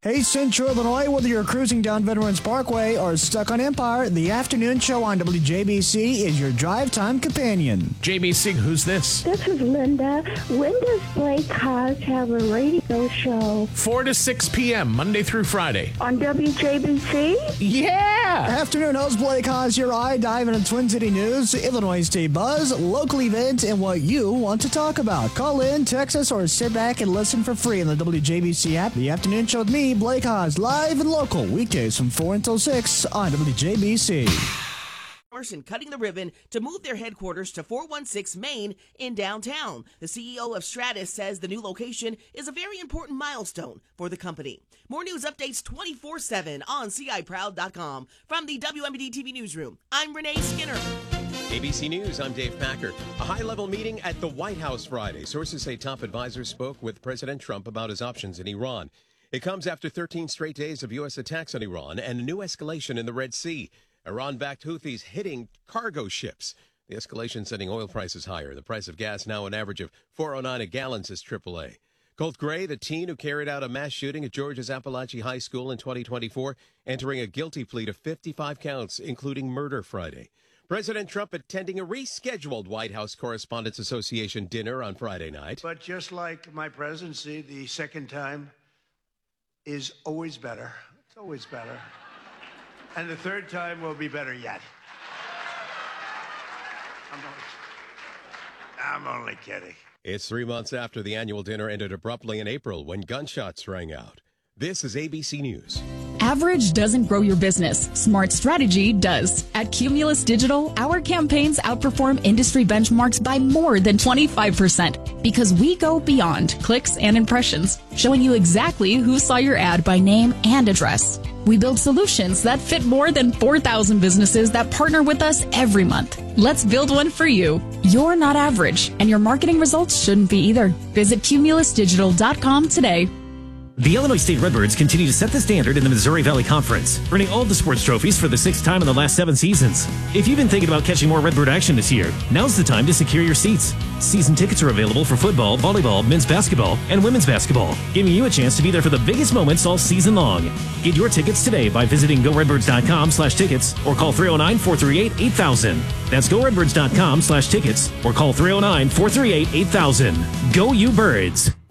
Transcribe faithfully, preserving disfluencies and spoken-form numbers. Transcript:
Hey, Central Illinois, whether you're cruising down Veterans Parkway or stuck on Empire, the afternoon show on W J B C is your drive time companion. J B C, who's this? This is Linda. When does Blake Haas have a radio show? four to six p.m., Monday through Friday. On W J B C? Yeah! Afternoon host Blake Haas, your eye dive into Twin City news, Illinois State buzz, local events, and what you want to talk about. Call in, text us, or sit back and listen for free on the W J B C app. The afternoon show with me, Blake Haas, live and local, weekdays from four until six on W J B C. Person cutting the ribbon to move their headquarters to four one six Main in downtown. The C E O of Stratus says the new location is a very important milestone for the company. More news updates twenty-four seven on C I Proud dot com. From the W M B D T V newsroom, I'm Renee Skinner. A B C News, I'm Dave Packer. A high-level meeting at the White House Friday. Sources say top advisors spoke with President Trump about his options in Iran. It comes after thirteen straight days of U S attacks on Iran and a new escalation in the Red Sea. Iran-backed Houthis hitting cargo ships. The escalation sending oil prices higher. The price of gas now an average of four oh nine a gallon, says triple A. Colt Gray, the teen who carried out a mass shooting at Georgia's Appalachian High School in twenty twenty-four, entering a guilty plea to fifty-five counts, including murder Friday. President Trump attending a rescheduled White House Correspondents Association dinner on Friday night. But just like my presidency, the second time is always better. It's always better. And the third time will be better yet. I'm only, I'm only kidding. It's three months after the annual dinner ended abruptly in April when gunshots rang out. This is A B C News. Average doesn't grow your business. Smart strategy does. At Cumulus Digital, our campaigns outperform industry benchmarks by more than twenty-five percent because we go beyond clicks and impressions, showing you exactly who saw your ad by name and address. We build solutions that fit more than four thousand businesses that partner with us every month. Let's build one for you. You're not average, and your marketing results shouldn't be either. Visit cumulus digital dot com today. The Illinois State Redbirds continue to set the standard in the Missouri Valley Conference, earning all the sports trophies for the sixth time in the last seven seasons. If you've been thinking about catching more Redbird action this year, now's the time to secure your seats. Season tickets are available for football, volleyball, men's basketball, and women's basketball, giving you a chance to be there for the biggest moments all season long. Get your tickets today by visiting go redbirds dot com slash tickets or call three oh nine, four three eight, eight thousand. That's go redbirds dot com slash tickets or call three oh nine, four three eight, eight thousand. Go you birds!